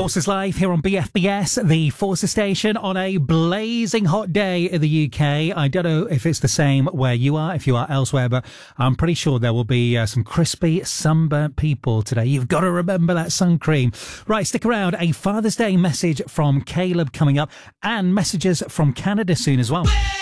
Forces Live here on BFBS, the Forces station, on a blazing hot day in the UK. I don't know if it's the same where you are, if you are elsewhere, but I'm pretty sure there will be some crispy, sunburnt people today. You've got to remember that sun cream. Right, stick around. A Father's Day message from Caleb coming up, and messages from Canada soon as well.